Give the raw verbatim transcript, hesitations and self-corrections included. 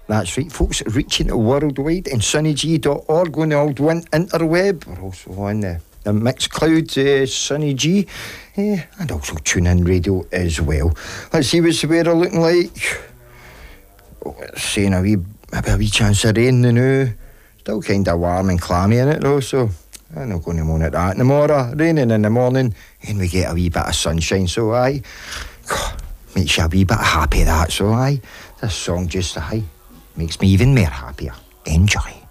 That's right, folks, reaching the worldwide and sunny g dot org on the old win- interweb. We're also on the, the Mixcloud, uh, Sunny G, uh, and also TuneIn Radio as well. Let's see what's the weather looking like. Oh, it's saying a wee, maybe a wee chance of rain now. Still kind of warm and clammy in it though, so I'm not going to moan at that. Tomorrow, raining in the morning, and we get a wee bit of sunshine, so aye, God, makes you a wee bit happy that, so aye, this song just aye makes me even more happier. Enjoy.